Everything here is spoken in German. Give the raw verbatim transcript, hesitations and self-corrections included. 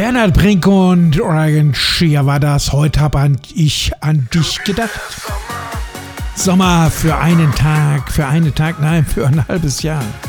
Bernhard Brink und Oregon Shear war das. Heute habe ich an dich gedacht. Sommer für einen Tag, für einen Tag, nein, für ein halbes Jahr.